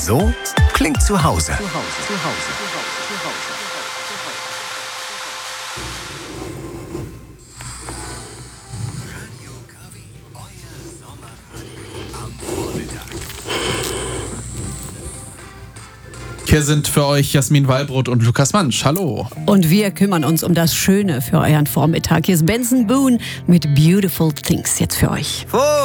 So klingt zu Hause. Hier sind für euch Jasmin Wallbrot und Lukas Mansch. Hallo. Und wir kümmern uns um das Schöne für euren Vormittag. Hier ist Benson Boone mit Beautiful Things jetzt für euch.